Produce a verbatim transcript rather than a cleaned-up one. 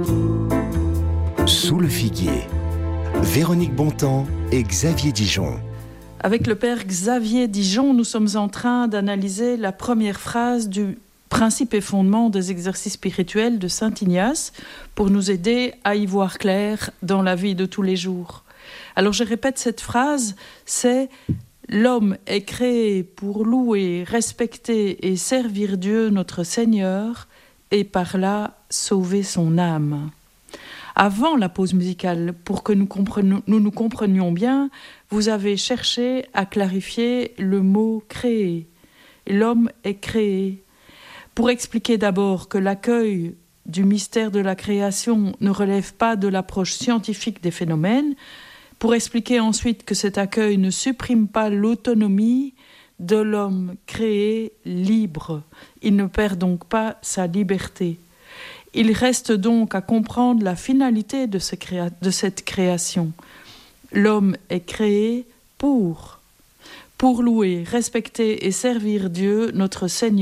Sous le figuier, Véronique Bontemps et Xavier Dijon. Avec le père Xavier Dijon, nous sommes en train d'analyser la première phrase du principe et fondement des exercices spirituels de Saint Ignace pour nous aider à y voir clair dans la vie de tous les jours. Alors je répète cette phrase, c'est « L'homme est créé pour louer, respecter et servir Dieu notre Seigneur et par là sauver son âme ». Avant la pause musicale, pour que nous, comprenions, nous nous comprenions bien, vous avez cherché à clarifier le mot « créer ». L'homme est créé. Pour expliquer d'abord que l'accueil du mystère de la création ne relève pas de l'approche scientifique des phénomènes, pour expliquer ensuite que cet accueil ne supprime pas l'autonomie de l'homme créé libre. Il ne perd donc pas sa liberté. Il reste donc à comprendre la finalité de, ce créa- de cette création. L'homme est créé pour, pour louer, respecter et servir Dieu, notre Seigneur.